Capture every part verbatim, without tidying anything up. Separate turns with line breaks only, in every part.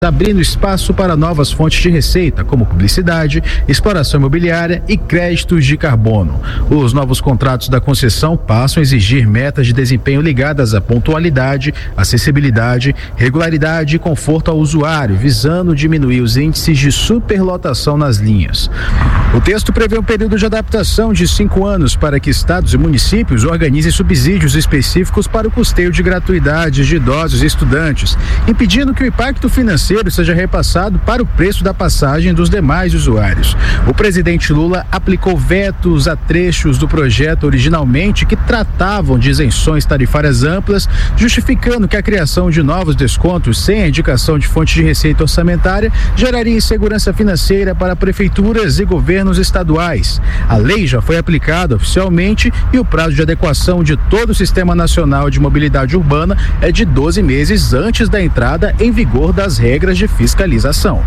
abrindo espaço para novas fontes de receita, como publicidade, exploração imobiliária e créditos de carbono. Os novos contratos da concessão passam a exigir metas de desempenho ligadas à pontualidade, acessibilidade, regularidade e conforto ao usuário, visando diminuir os índices de superlotação nas linhas. O texto prevê um período de adaptação de cinco anos para que estados e municípios organizem subsídios específicos para o custeio de gratuidades de idosos e estudantes, impedindo que o impacto financeiro seja repassado para o preço da passagem dos demais usuários. O presidente Lula aplicou vetos a trechos do projeto originalmente que tratavam de isenções tarifárias amplas, justificando que a criação de novos descontos sem a indicação de fonte de receita orçamentária geraria insegurança financeira para prefeituras e governos estaduais. A lei já foi aplicada oficialmente e o prazo de adequação de todo o Sistema Nacional de Mobilidade Urbana é de doze meses antes da entrada em vigor das regras de fiscalização.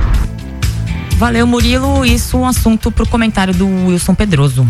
Valeu, Murilo. Isso um assunto para o comentário do Wilson Pedroso.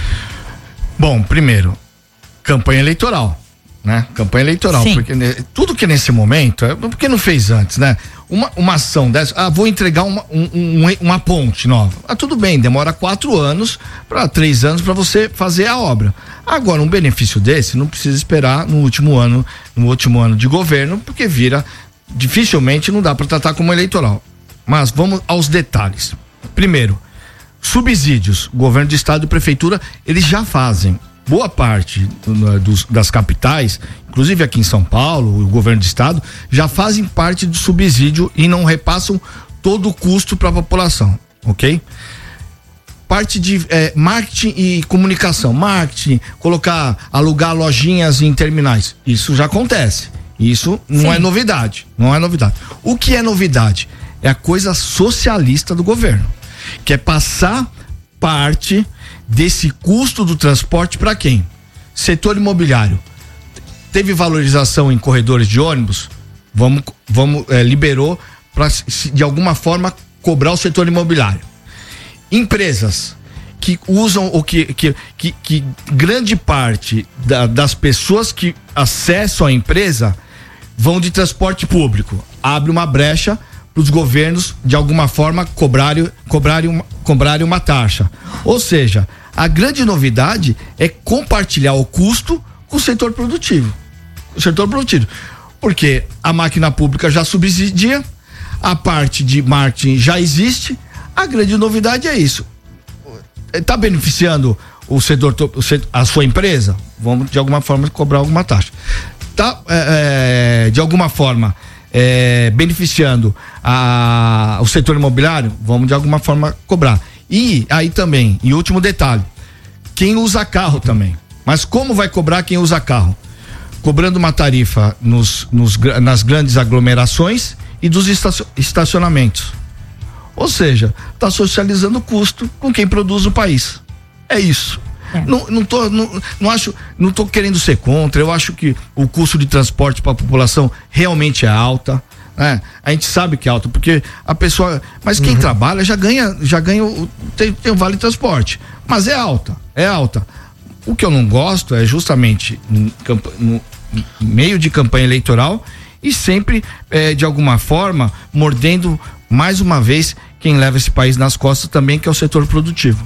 Bom, primeiro, campanha eleitoral, né? Campanha eleitoral,
Sim.
porque tudo que nesse momento, é porque não fez antes, né? Uma, uma ação dessa, ah, vou entregar uma, um, um, uma ponte nova. Ah, tudo bem, demora quatro anos para três anos para você fazer a obra. Agora, um benefício desse não precisa esperar no último ano, no último ano de governo, porque vira, dificilmente não dá para tratar como eleitoral. Mas vamos aos detalhes. Primeiro, subsídios. O governo de estado e prefeitura, eles já fazem. Boa parte dos, das capitais, inclusive aqui em São Paulo, o governo de estado, já fazem parte do subsídio e não repassam todo o custo para a população, ok? Parte de eh, marketing e comunicação. Marketing, colocar, alugar lojinhas em terminais. Isso já acontece. Isso não Sim. é novidade. Não é novidade. O que é novidade? É a coisa socialista do governo, que é passar parte desse custo do transporte para quem? Setor imobiliário. Teve valorização em corredores de ônibus? Vamos, vamos é, liberou para de alguma forma cobrar o setor imobiliário. Empresas que usam o que que, que, que grande parte da, das pessoas que acessam a empresa vão de transporte público. Abre uma brecha para os governos de alguma forma cobrarem, cobrarem, uma, cobrarem uma taxa. Ou seja, a grande novidade é compartilhar o custo com o setor produtivo. O setor produtivo. Porque a máquina pública já subsidia, a parte de marketing já existe, a grande novidade é isso. Está beneficiando o setor, a sua empresa? Vamos de alguma forma cobrar alguma taxa. Está é, é, de alguma forma é, beneficiando a, o setor imobiliário? Vamos de alguma forma cobrar. E aí também, e último detalhe, quem usa carro também. Mas como vai cobrar quem usa carro? Cobrando uma tarifa nos, nos, nas grandes aglomerações e dos estacionamentos. Ou seja, está socializando o custo com quem produz o país. É isso. É. Não, não, tô, não, não acho, não tô querendo ser contra. Eu acho que o custo de transporte para a população realmente é alta. É, a gente sabe que é alto, porque a pessoa, mas quem uhum. trabalha já ganha, já ganha o, tem, tem o vale transporte, mas é alta, é alta. O que eu não gosto é justamente no, no meio de campanha eleitoral e sempre é, de alguma forma mordendo mais uma vez quem leva esse país nas costas também, que é o setor produtivo.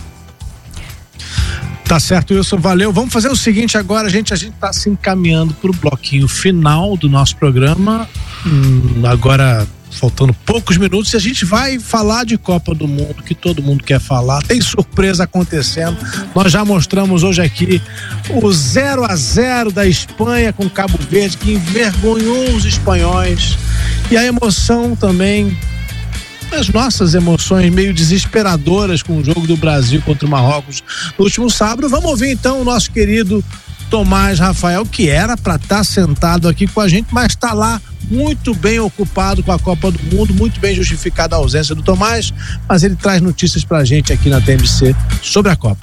Tá certo, Wilson, valeu. Vamos fazer o seguinte agora, gente, a gente tá se encaminhando pro bloquinho final do nosso programa, hum, agora faltando poucos minutos, e a gente vai falar de Copa do Mundo, que todo mundo quer falar, tem surpresa acontecendo. Nós já mostramos hoje aqui o zero a zero da Espanha com Cabo Verde, que envergonhou os espanhóis, e a emoção também, as nossas emoções meio desesperadoras com o jogo do Brasil contra o Marrocos no último sábado. Vamos ouvir então o nosso querido Tomás Rafael, que era para estar sentado aqui com a gente, mas está lá muito bem ocupado com a Copa do Mundo, muito bem justificada a ausência do Tomás, mas ele traz notícias pra gente aqui na T M C sobre a Copa.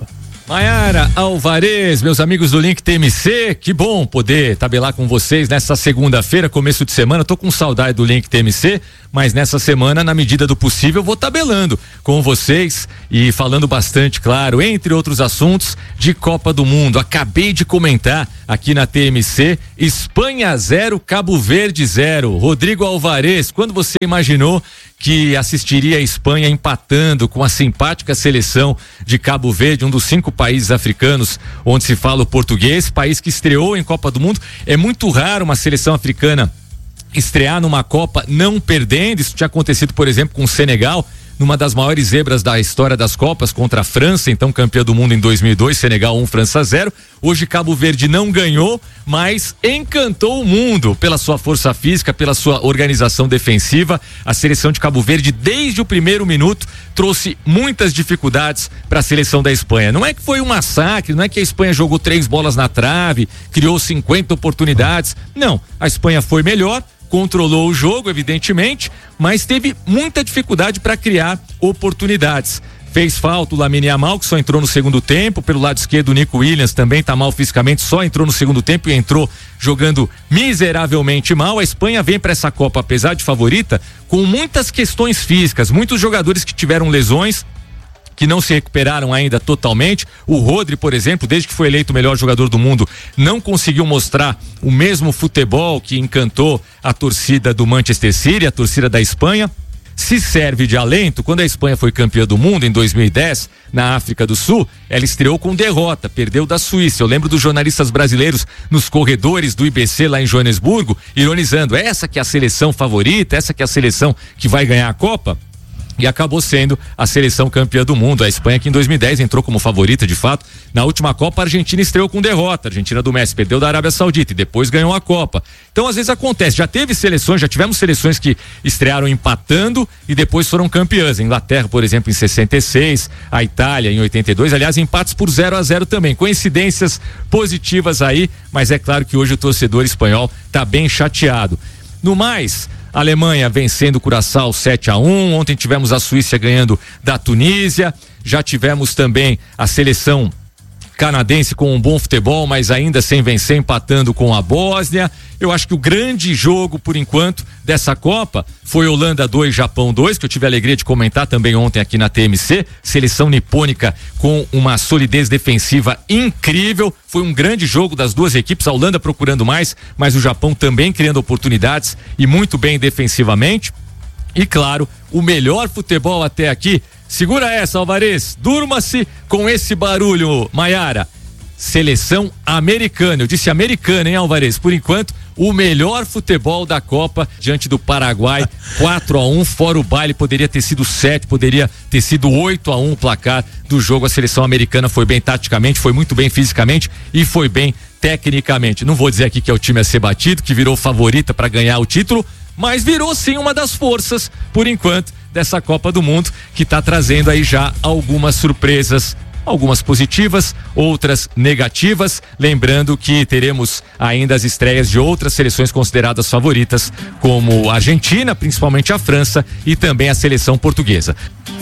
Maiara Alvarez, meus amigos do Link T M C, que bom poder tabelar com vocês nessa segunda-feira, começo de semana. Tô com saudade do Link T M C, mas nessa semana, na medida do possível, vou tabelando com vocês e falando bastante, claro, entre outros assuntos, de Copa do Mundo. Acabei de comentar aqui na T M C, Espanha zero, Cabo Verde zero. Rodrigo Alvarez, quando você imaginou que assistiria a Espanha empatando com a simpática seleção de Cabo Verde, um dos cinco países africanos onde se fala o português, país que estreou em Copa do Mundo? É muito raro uma seleção africana estrear numa Copa não perdendo. Isso tinha acontecido, por exemplo, com o Senegal, numa das maiores zebras da história das Copas, contra a França, então campeã do mundo em dois mil e dois, Senegal um, França zero. Hoje Cabo Verde não ganhou, mas encantou o mundo pela sua força física, pela sua organização defensiva. A seleção de Cabo Verde, desde o primeiro minuto, trouxe muitas dificuldades para a seleção da Espanha. Não é que foi um massacre, não é que a Espanha jogou três bolas na trave, criou cinquenta oportunidades. Não, a Espanha foi melhor, controlou o jogo, evidentemente, mas teve muita dificuldade para criar oportunidades. Fez falta o Lamine Yamal, que só entrou no segundo tempo. Pelo lado esquerdo, o Nico Williams também tá mal fisicamente, só entrou no segundo tempo e entrou jogando miseravelmente mal. A Espanha vem para essa Copa, apesar de favorita, com muitas questões físicas, muitos jogadores que tiveram lesões, que não se recuperaram ainda totalmente. O Rodri, por exemplo, desde que foi eleito o melhor jogador do mundo, não conseguiu mostrar o mesmo futebol que encantou a torcida do Manchester City, a torcida da Espanha. Se serve de alento, quando a Espanha foi campeã do mundo em dois mil e dez, na África do Sul, ela estreou com derrota, perdeu da Suíça. Eu lembro dos jornalistas brasileiros nos corredores do I B C lá em Joanesburgo, ironizando: essa que é a seleção favorita, essa que é a seleção que vai ganhar a Copa. E acabou sendo a seleção campeã do mundo. A Espanha, que em dois mil e dez entrou como favorita, de fato. Na última Copa, a Argentina estreou com derrota. A Argentina do Messi perdeu da Arábia Saudita e depois ganhou a Copa. Então, às vezes acontece. Já teve seleções, já tivemos seleções que estrearam empatando e depois foram campeãs. A Inglaterra, por exemplo, em sessenta e seis, a Itália em oitenta e dois. Aliás, empates por zero a zero também. Coincidências positivas aí, mas é claro que hoje o torcedor espanhol tá bem chateado. No mais, a Alemanha vencendo o Curaçao sete a um. Ontem tivemos a Suíça ganhando da Tunísia. Já tivemos também a seleção canadense com um bom futebol, mas ainda sem vencer, empatando com a Bósnia. Eu acho que o grande jogo, por enquanto, dessa Copa foi Holanda dois, Japão dois, que eu tive a alegria de comentar também ontem aqui na T M C. Seleção nipônica com uma solidez defensiva incrível. Foi um grande jogo das duas equipes, a Holanda procurando mais, mas o Japão também criando oportunidades e muito bem defensivamente. E claro, o melhor futebol até aqui. Segura essa, Alvarez, durma-se com esse barulho, Maiara. Seleção americana, eu disse americana, hein, Alvarez? Por enquanto, o melhor futebol da Copa diante do Paraguai, quatro a um, fora o baile, poderia ter sido sete, poderia ter sido oito a um o placar do jogo. A seleção americana foi bem taticamente, foi muito bem fisicamente e foi bem tecnicamente. Não vou dizer aqui que é o time a ser batido, que virou favorita para ganhar o título, mas virou sim uma das forças, por enquanto, dessa Copa do Mundo, que está trazendo aí já algumas surpresas, algumas positivas, outras negativas. Lembrando que teremos ainda as estreias de outras seleções consideradas favoritas, como a Argentina, principalmente a França e também a seleção portuguesa.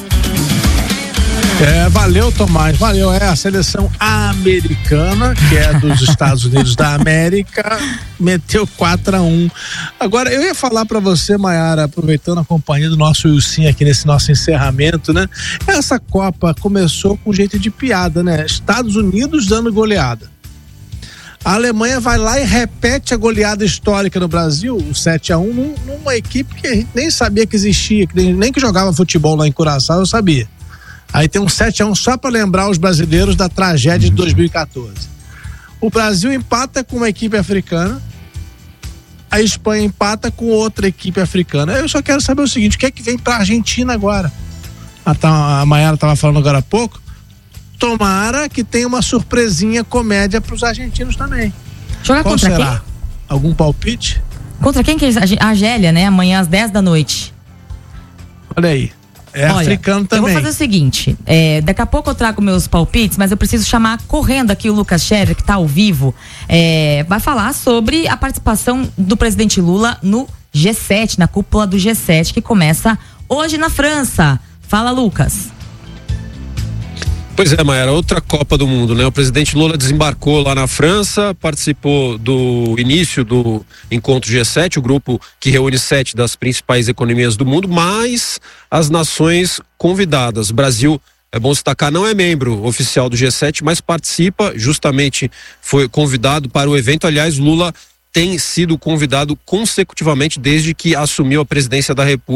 É, valeu, Tomás, valeu. É a seleção americana, que é dos Estados Unidos da América, meteu quatro a um. Agora, eu ia falar pra você, Maiara, aproveitando a companhia do nosso Wilson aqui nesse nosso encerramento, né? Essa Copa começou com jeito de piada, né? Estados Unidos dando goleada. A Alemanha vai lá e repete a goleada histórica no Brasil, o sete a um, numa equipe que a gente nem sabia que existia, que nem, nem que jogava futebol lá em Curaçao, eu sabia. Aí tem um sete a um só para lembrar os brasileiros da tragédia de dois mil e quatorze. O Brasil empata com uma equipe africana, a Espanha empata com outra equipe africana. Eu só quero saber o seguinte: o que é que vem pra Argentina agora? A, a Maiara estava falando agora há pouco. Tomara que tenha uma surpresinha comédia pros argentinos também.
Jogar
Qual
contra
será?
quem?
Algum palpite?
Contra quem que é? A Argélia, né? Amanhã às dez da noite.
Olha aí. É
Olha,
africano também.
Eu vou fazer o seguinte, é, daqui a pouco eu trago meus palpites, mas eu preciso chamar correndo aqui o Lucas Scherer, que está ao vivo, é, vai falar sobre a participação do presidente Lula no G sete, na cúpula do G sete, que começa hoje na França. Fala, Lucas.
Pois é, Maera, outra Copa do Mundo, né? O presidente Lula desembarcou lá na França, participou do início do encontro G sete, o grupo que reúne sete das principais economias do mundo, mais as nações convidadas. Brasil, é bom destacar, não é membro oficial do G sete, mas participa, justamente foi convidado para o evento. Aliás, Lula tem sido convidado consecutivamente desde que assumiu a presidência da República.